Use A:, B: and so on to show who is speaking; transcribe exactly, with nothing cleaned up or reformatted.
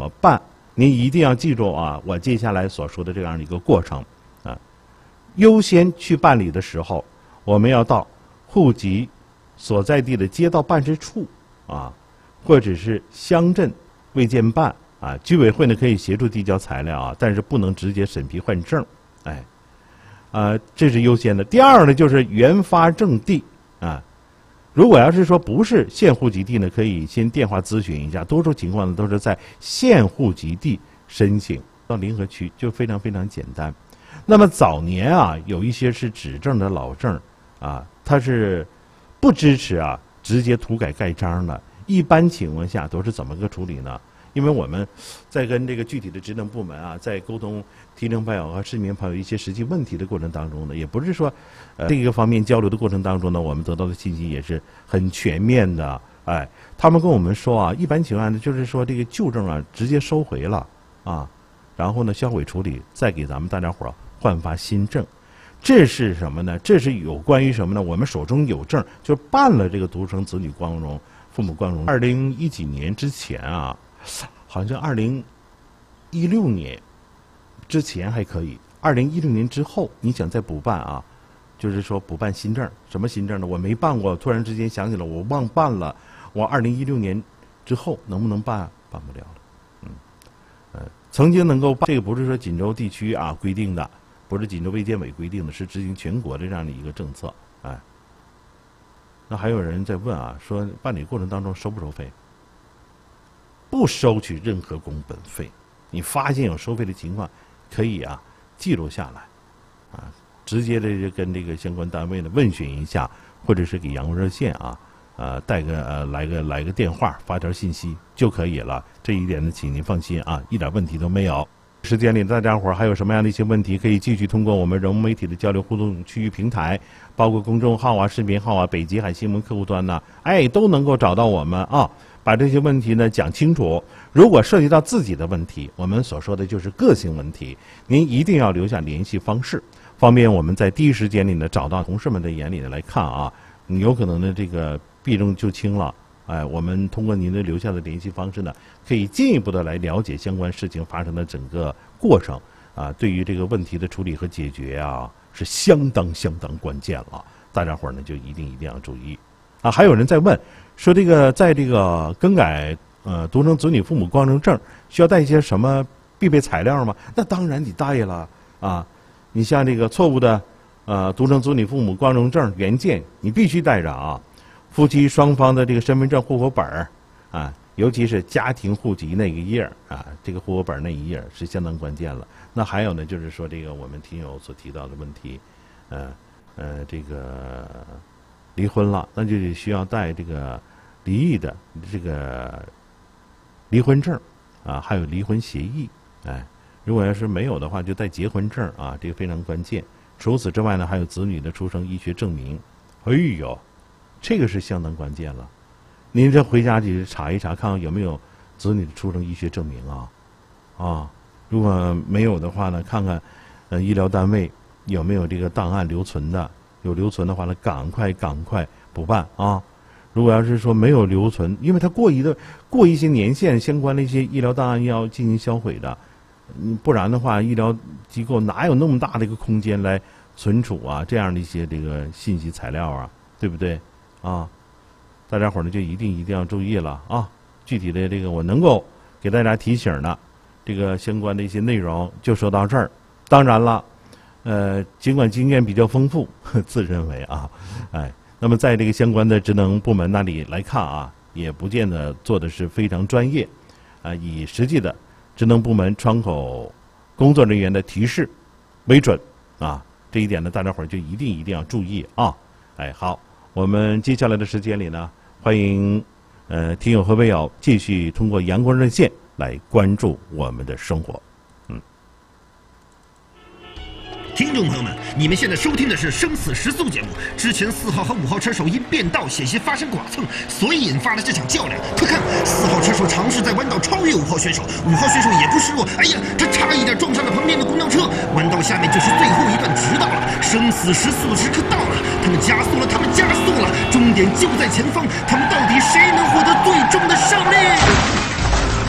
A: 办？您一定要记住啊，我接下来所说的这样的一个过程啊。优先去办理的时候，我们要到户籍所在地的街道办事处啊，或者是乡镇卫健办啊，居委会呢可以协助递交材料啊，但是不能直接审批换证，哎，啊，这是优先的。第二呢，就是原发证地啊。如果要是说不是现户籍地呢，可以先电话咨询一下。多数情况呢都是在现户籍地申请到临河区，就非常非常简单。那么早年啊，有一些是纸证的老证啊，它是不支持啊直接涂改盖章的。一般情况下都是怎么个处理呢？因为我们在跟这个具体的职能部门啊，在沟通听众朋友和市民朋友一些实际问题的过程当中呢，也不是说呃这个方面交流的过程当中呢，我们得到的信息也是很全面的。哎，他们跟我们说啊，一般情况呢，就是说这个旧证啊直接收回了啊，然后呢销毁处理，再给咱们大家伙儿换发新证。这是什么呢？这是有关于什么呢？我们手中有证，就办了这个独生子女光荣、父母光荣。二零一几年之前啊。好像二零一六年之前还可以，二零一六年之后，你想再补办啊，就是说补办新证，什么新证呢？我没办过，突然之间想起来，我忘办了。我二零一六年之后能不能办？办不了了。嗯，呃，曾经能够办，这个不是说锦州地区啊规定的，不是锦州卫健委规定的，是执行全国的这样的一个政策。哎，那还有人在问啊，说办理过程当中收不收费？不收取任何工本费，你发现有收费的情况，可以啊记录下来，啊，直接的跟这个相关单位呢问询一下，或者是给阳光热线啊，呃带个呃来个来个电话，发条信息就可以了。这一点呢，请您放心啊，一点问题都没有。时间里大家伙还有什么样的一些问题，可以继续通过我们人文媒体的交流互动区域平台，包括公众号啊、视频号啊、北极海新闻客户端呐，哎，都能够找到我们啊。把这些问题呢讲清楚。如果涉及到自己的问题，我们所说的就是个性问题，您一定要留下联系方式，方便我们在第一时间里呢找到同事们的眼里呢来看啊，你有可能呢这个避重就轻了。哎，我们通过您的留下的联系方式呢，可以进一步的来了解相关事情发生的整个过程啊，对于这个问题的处理和解决啊，是相当相当关键了。大家伙儿呢就一定一定要注意啊。还有人在问说，这个在这个更改呃独生子女父母光荣证需要带一些什么必备材料吗？那当然得带了啊。你像这个错误的呃独生子女父母光荣证原件，你必须带着啊。夫妻双方的这个身份证、户口本儿啊，尤其是家庭户籍那一页啊，这个户口本那一页是相当关键了。那还有呢，就是说这个我们听友所提到的问题，呃呃，这个离婚了，那就得需要带这个离异的这个离婚证啊，还有离婚协议。哎，如果要是没有的话，就带结婚证啊，这个非常关键。除此之外呢，还有子女的出生医学证明。哎呦！这个是相当关键了，您这回家去查一查，看看有没有子女的出生医学证明啊，啊，如果没有的话呢，看看呃医疗单位有没有这个档案留存的，有留存的话呢，赶快赶快补办啊！如果要是说没有留存，因为它过一的过一些年限，相关的一些医疗档案要进行销毁的，不然的话，医疗机构哪有那么大的一个空间来存储啊这样的一些这个信息材料啊，对不对？啊，大家伙儿呢就一定一定要注意了啊！具体的这个我能够给大家提醒的，这个相关的一些内容就说到这儿。当然了，呃，尽管经验比较丰富，自认为啊，哎，那么在这个相关的职能部门那里来看啊，也不见得做的是非常专业，啊，以实际的职能部门窗口工作人员的提示为准啊。这一点呢，大家伙儿就一定一定要注意啊！哎，好。我们接下来的时间里呢，欢迎呃听友和微友继续通过阳光热线来关注我们的生活。嗯，
B: 听众朋友们，你们现在收听的是《生死时速》节目。之前四号和五号车手因变道险些发生剐蹭，所以引发了这场较量。快看，四号车手尝试在弯道超越五号选手，五号选手也不示弱，哎呀，他差一点撞上了旁边的公交车。弯道下面就是最后一段直道了，生死时速的时刻到了，他们加速了，他们加速了，终点就在前方，他们到底谁能获得最终的胜利？